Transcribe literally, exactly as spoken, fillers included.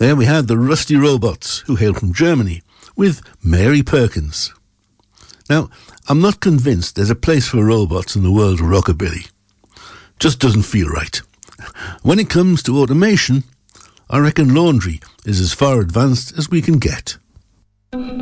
Then we had the Rusty Robots, who hail from Germany, with Mary Perkins. Now, I'm not convinced there's a place for robots in the world of rockabilly. Just doesn't feel right. When it comes to automation, I reckon laundry is as far advanced as we can get.